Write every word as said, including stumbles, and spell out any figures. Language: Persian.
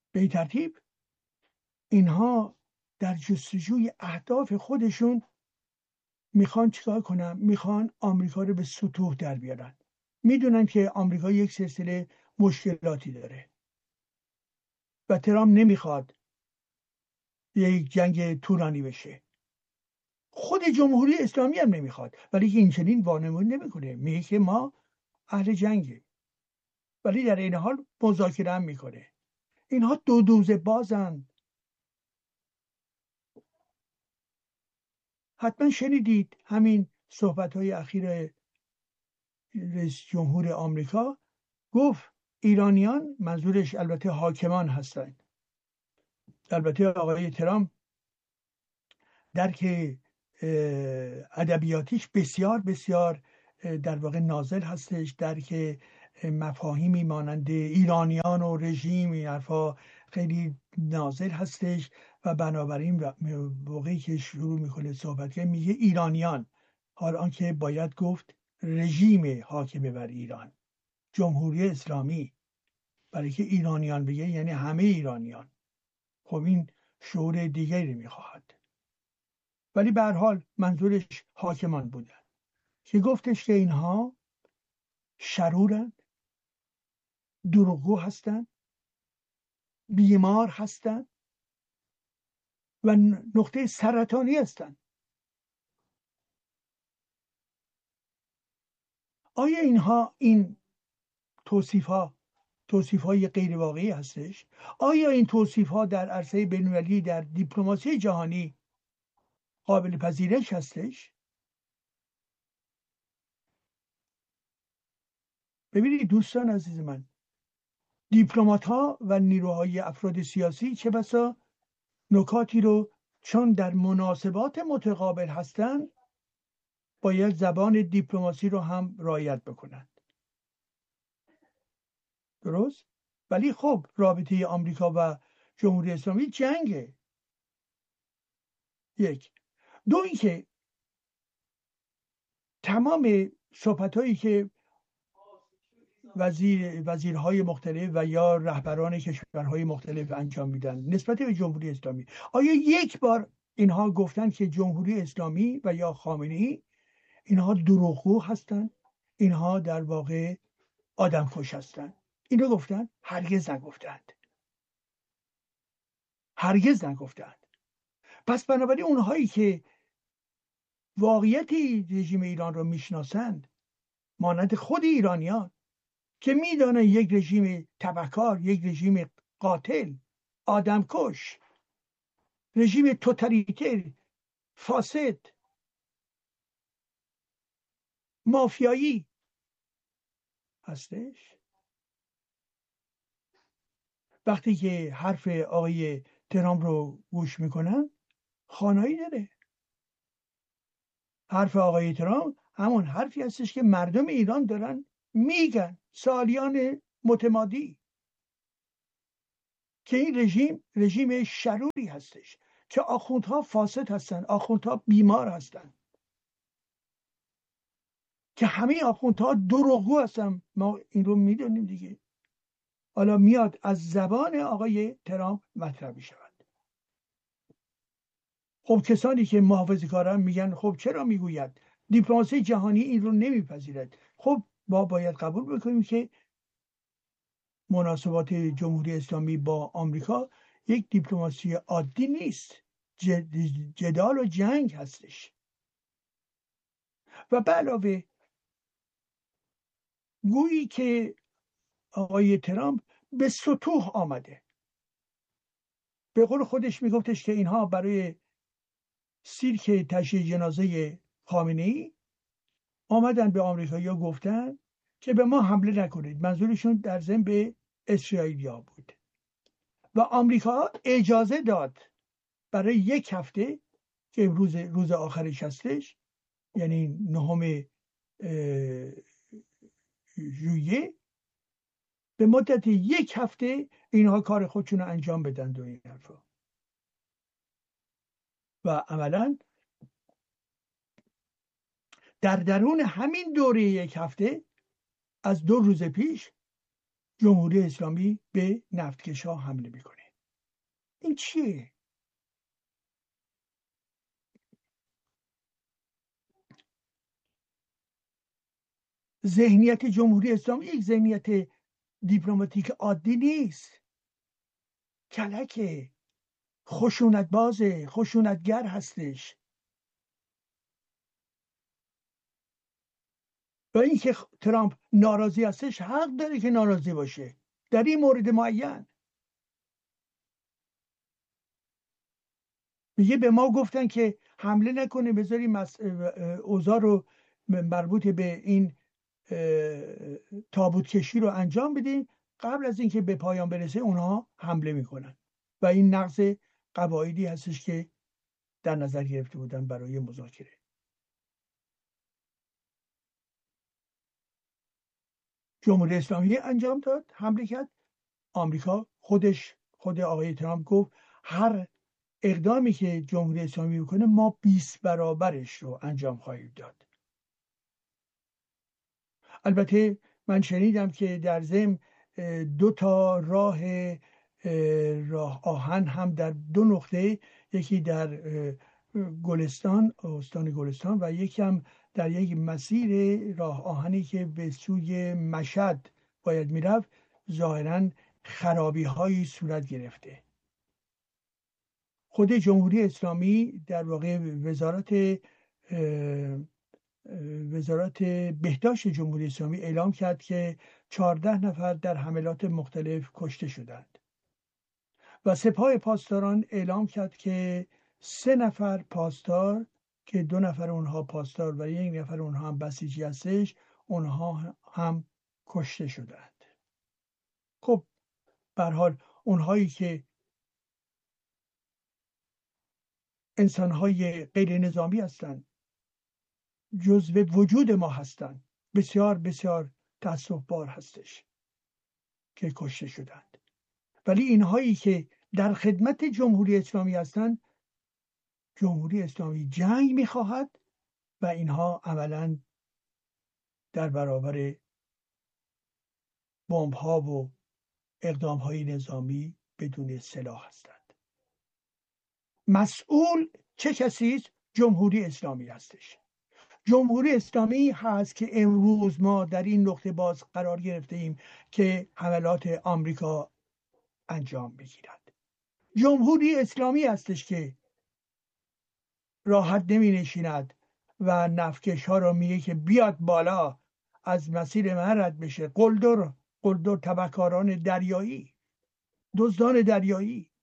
به این ترتیب اینها در جستجوی اهداف خودشون میخوان چیکار کنن؟ میخوان آمریکا رو به سطوح در بیارن. میدونن که آمریکا یک سلسله مشکلاتی داره و ترامپ نمیخواد یک جنگ طولانی بشه. خود جمهوری اسلامی هم نمیخواد، ولی که این چنین وانمود نمیکنه، میگه که ما اهل جنگیم، ولی در این حال مذاکره هم میکنه. اینها دو دوزه بازند. حتما شنیدید همین صحبت‌های اخیر رئیس جمهور آمریکا، گفت ایرانیان، منظورش البته حاکمان هستند، البته آقای ترامپ درک ادبیاتیش بسیار بسیار در واقع نازل هستش، درک مفاهیمی مانند ایرانیان و رژیم این حرفا خیلی نازل هستش و بنابراین موقعی که شروع میکنه صحبت که میگه ایرانیان، حال آنکه باید گفت رژیم حاکم بر ایران، جمهوری اسلامی، برای که ایرانیان بگه یعنی همه ایرانیان. خب این شعور دیگری میخواهد، ولی به هر حال منظورش حاکمان بودن که گفتش که اینها شرورند، دروغگو هستند، بیمار هستند و نقطه سرطانی هستند. آیا اینها این توصیف ها توصیف های غیر واقعی هستش؟ آیا این توصیف ها در عرصه بین‌المللی در دیپلماسی جهانی قابل پذیرش هستش؟ ببینید دوستان عزیز من، دیپلمات ها و نیروهای افراد سیاسی چه بسا نکاتی رو چون در مناسبات متقابل هستند باید زبان دیپلماسی رو هم رعایت بکنند. درست؟ ولی خب رابطه آمریکا و جمهوری اسلامی جنگه. یک. دو اینکه تمام صحبت‌هایی که وزیر وزیرهای مختلف و یا رهبران کشورهای مختلف انجام میدن نسبت به جمهوری اسلامی، آیا یک بار اینها گفتن که جمهوری اسلامی و یا خامنه‌ای اینها دروغگو هستند، اینها در واقع آدمکش هستند؟ اینو گفتن؟ هرگز نگفتند. هرگز نگفتند. پس بنابراین اونهایی که واقعیتی رژیم ایران رو میشناسند، مانند خود ایرانیان که میدانن یک رژیم تبهکار، یک رژیم قاتل، آدمکش، رژیم توتالیتر، فاسد، مافیایی هستش، وقتی که حرف آقای ترامپ رو گوش میکنن خانایی داره. حرف آقای ترامپ همون حرفی هستش که مردم ایران دارن میگن سالیان متمادی، که این رژیم رژیم شروری هستش، که آخوندها فاسد هستن، آخوندها بیمار هستن، که همه آخوندها دروغگو هستن. ما این رو میدونیم دیگه. حالا میاد از زبان آقای ترامپ مطرح میشود. خب کسانی که محافظه‌کاران میگن خب چرا میگوید؟ دیپلماسی جهانی این رو نمیپذیرد. خب ما باید قبول بکنیم که مناسبات جمهوری اسلامی با آمریکا یک دیپلماسی عادی نیست، جدال و جنگ هستش. و به علاوه گویی که آقای ترامپ به سطوح آمده. به قول خودش میگفتش که اینها برای سیرک تشییع جنازه خامنه‌ای آمدن به آمریکایی‌ها گفتن که به ما حمله نکنید. منظورشون در ضمن به اسرائیلیا بود و آمریکا اجازه داد برای یک هفته که روز روز آخرش هستش، یعنی نهم ژوئیه، به مدت یک هفته اینها کار خودشون رو انجام بدن و این حرفا. و عملا در درون همین دوره یک هفته از دو روز پیش جمهوری اسلامی به نفتکش‌ها حمله میکنه. این چیه؟ ذهنیت جمهوری اسلامی یک ذهنیت دیپلماتیک عادی نیست. کلکه، خشونت بازه، خشونتگر هستش. و اینکه ترامپ ناراضی هستش، حق داره که ناراضی باشه در این مورد معین. میگه به ما گفتن که حمله نکنیم، بذاریم اوضاع رو مربوط به این تابوت کشی رو انجام بدیم، قبل از اینکه به پایان برسه اونها حمله میکنن. و این نقض قواعدی هستش که در نظر گرفته بودن برای مذاکره. جمهوری اسلامی انجام داد، حمله کرد. آمریکا خودش، خود آقای ترامپ گفت هر اقدامی که جمهوری اسلامی بکنه ما بیست برابرش رو انجام خواهیم داد. البته من شنیدم که در ضمن دو تا راه راه آهن هم در دو نقطه، یکی در گلستان، استان گلستان، و یکی هم در یک مسیر راه آهنی که به سوی مشهد باید میرفت، ظاهراً خرابی هایی صورت گرفته. خود جمهوری اسلامی در واقع وزارت وزارت بهداشت جمهوری اسلامی اعلام کرد که چهارده نفر در حملات مختلف کشته شدند و سپاه پاسداران اعلام کرد که سه نفر پاسدار، که دو نفر اونها پاسدار و یک نفر اونها هم بسیجی هستش، اونها هم کشته شدند. خب به هر حال اونهایی که انسانهای غیر نظامی هستند، جزو وجود ما هستند، بسیار بسیار تأسف بار هستش که کشته شدند. ولی اینهایی که در خدمت جمهوری اسلامی هستند، جمهوری اسلامی جنگ میخواهد و اینها عملاً در برابر بمب ها و اقدام های نظامی بدون سلاح هستند. مسئول چه کسی است؟ جمهوری اسلامی هستش. جمهوری اسلامی هست که امروز ما در این نقطه باز قرار گرفته ایم که حملات آمریکا انجام بگیرد. جمهوری اسلامی هستش که راحت نمی نشیند و نفکش ها رو میگه که بیاد بالا، از مسیر من رد بشه. قلدر قلدر تبهکاران دریایی، دزدان دریایی،